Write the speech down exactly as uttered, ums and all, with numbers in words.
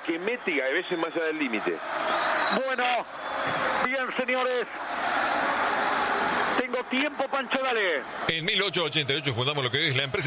que mete y a veces más allá del límite. Bueno, bien, señores. Tengo tiempo, Pancho, dale. En mil ochocientos ochenta y ocho fundamos lo que hoy es la empresa